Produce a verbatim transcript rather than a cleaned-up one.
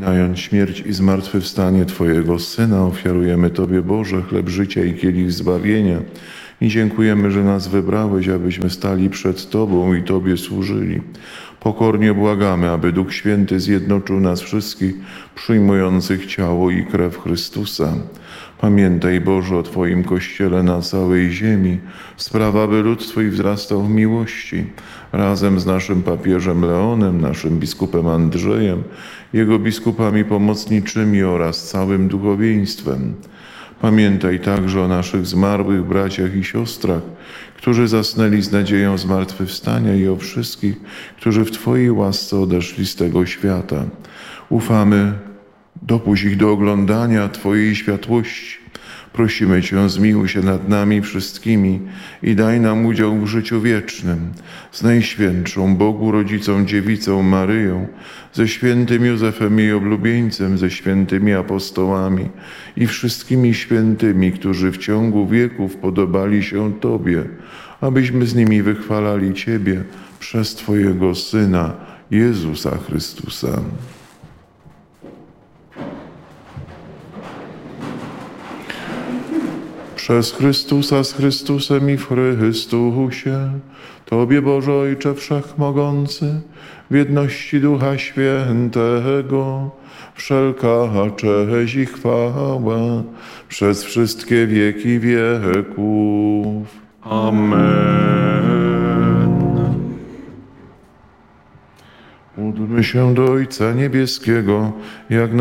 Wspominając śmierć i zmartwychwstanie Twojego Syna, ofiarujemy Tobie, Boże, chleb życia i kielich zbawienia i dziękujemy, że nas wybrałeś, abyśmy stali przed Tobą i Tobie służyli. Pokornie błagamy, aby Duch Święty zjednoczył nas wszystkich, przyjmujących ciało i krew Chrystusa. Pamiętaj, Boże, o Twoim Kościele na całej ziemi. Sprawa, by lud Twój wzrastał w miłości. Razem z naszym papieżem Leonem, naszym biskupem Andrzejem, jego biskupami pomocniczymi oraz całym duchowieństwem. Pamiętaj także o naszych zmarłych braciach i siostrach, którzy zasnęli z nadzieją zmartwychwstania i o wszystkich, którzy w Twojej łasce odeszli z tego świata. Ufamy, dopuść ich do oglądania Twojej światłości. Prosimy Cię, zmiłuj się nad nami wszystkimi i daj nam udział w życiu wiecznym z Najświętszą Bogu Rodzicą Dziewicą Maryją, ze świętym Józefem jej oblubieńcem, ze świętymi apostołami i wszystkimi świętymi, którzy w ciągu wieków podobali się Tobie, abyśmy z nimi wychwalali Ciebie przez Twojego Syna, Jezusa Chrystusa. Przez Chrystusa, z Chrystusem i w Chrystusie, Tobie, Boże Ojcze Wszechmogący, w jedności Ducha Świętego, wszelka cześć i chwała przez wszystkie wieki wieków. Amen. Módlmy się do Ojca Niebieskiego, jak